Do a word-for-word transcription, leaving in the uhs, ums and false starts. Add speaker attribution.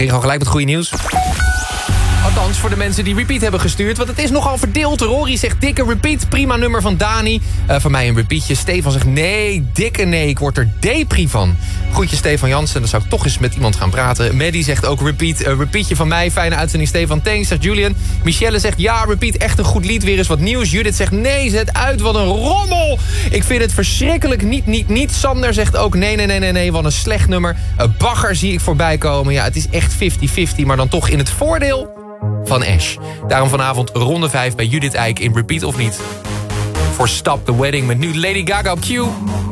Speaker 1: begin gewoon gelijk met goede nieuws. Althans, voor de mensen die repeat hebben gestuurd. Want het is nogal verdeeld. Rory zegt dikke repeat. Prima nummer van Dani. Uh, van mij een repeatje. Stefan zegt nee, dikke nee. Ik word er depri van. Groetjes Stefan Jansen. Dan zou ik toch eens met iemand gaan praten. Maddie zegt ook repeat. Uh, repeatje van mij. Fijne uitzending Stefan. Thanks, zegt Julian. Michelle zegt ja, repeat. Echt een goed lied. Weer eens wat nieuws. Judith zegt nee, zet uit. Wat een rommel. Ik vind het verschrikkelijk. Niet, niet, niet. Sander zegt ook nee, nee, nee, nee, nee. Wat een slecht nummer. Uh, Bagger zie ik voorbij komen. Ja, het is echt vijftig vijftig. Maar dan toch in het voordeel van Ash. Daarom vanavond ronde vijf bij Judith Eyck in Repeat of Niet. Voor Stop the Wedding met nu Lady Gaga op Q.